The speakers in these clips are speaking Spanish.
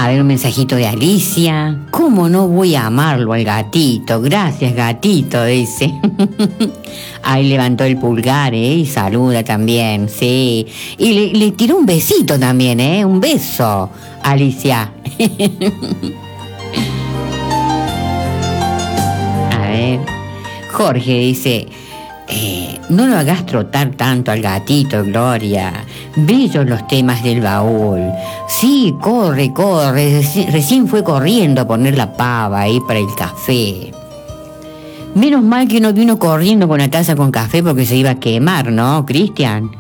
A ver, un mensajito de Alicia. ¿Cómo no voy a amarlo al gatito? Gracias, gatito, dice. Ahí levantó el pulgar, y saluda también, sí. Y le tiró un besito también, un beso, Alicia. A ver, Jorge dice... no lo hagas trotar tanto al gatito, Gloria. Bellos los temas del baúl. Sí, corre. Recién fue corriendo a poner la pava ahí para el café. Menos mal que no vino corriendo con la taza con café porque se iba a quemar, ¿no, Cristian?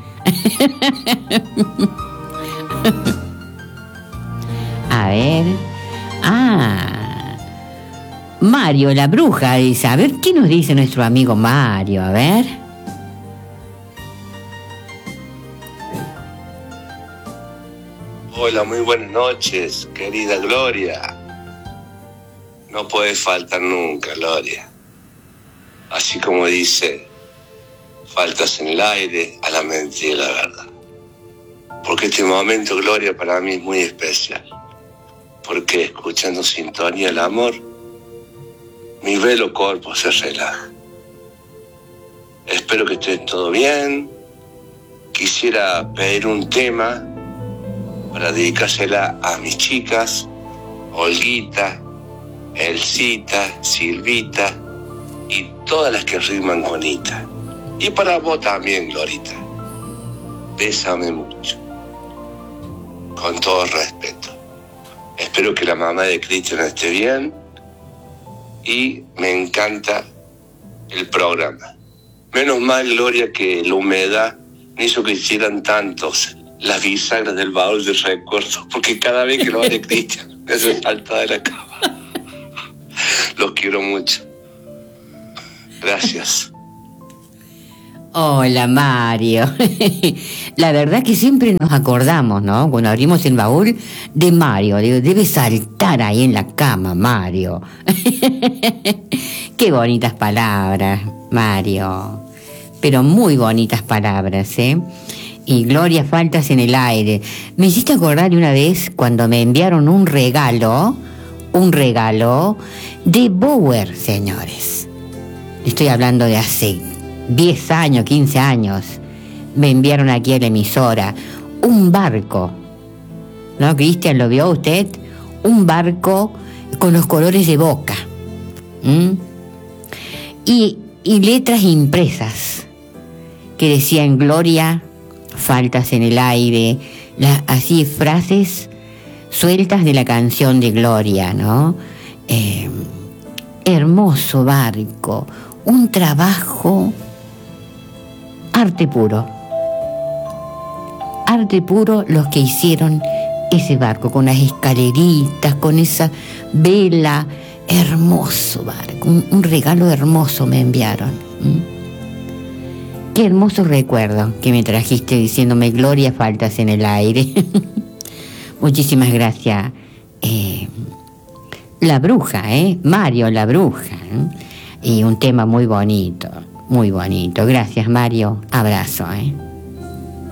A ver. Mario, la bruja, dice. A ver, ¿qué nos dice nuestro amigo Mario? A ver. Hola, muy buenas noches, querida Gloria. No puede faltar nunca, Gloria. Así como dice, faltas en el aire a la mente y a la verdad. Porque este momento, Gloria, para mí es muy especial. Porque escuchando Sintonía del Amor, mi velo cuerpo se relaja. Espero que esté todo bien. Quisiera pedir un tema para dedicársela a mis chicas, Olguita, Elsita, Silvita y todas las que riman con Ita. Y para vos también, Glorita. Bésame mucho. Con todo respeto. Espero que la mamá de Cristian esté bien. Y me encanta el programa. Menos mal, Gloria, que la humedad no hizo que hicieran tantos las bisagras del baúl de recuerdos, porque cada vez que lo hace Cristian me hace falta de la cama. Los quiero mucho. Gracias. Hola, Mario. La verdad que siempre nos acordamos, ¿no? Cuando abrimos el baúl de Mario. Digo, debe saltar ahí en la cama, Mario. Qué bonitas palabras, Mario. Pero muy bonitas palabras, ¿eh? Y Gloria, faltas en el aire. Me hiciste acordar de una vez cuando me enviaron un regalo de Bower, señores. Estoy hablando de hace 10 años, 15 años. Me enviaron aquí a la emisora un barco. ¿No, Cristian? ¿Lo vio usted? Un barco con los colores de Boca. Y letras impresas que decían Gloria, faltas en el aire, así frases sueltas de la canción de Gloria, ¿no? Hermoso barco, un trabajo, arte puro los que hicieron ese barco, con las escaleritas, con esa vela, hermoso barco, un regalo hermoso me enviaron. Qué hermoso recuerdo que me trajiste diciéndome Gloria, faltas en el aire. Muchísimas gracias. La bruja, Mario, la bruja. Y un tema muy bonito, muy bonito. Gracias, Mario. Abrazo,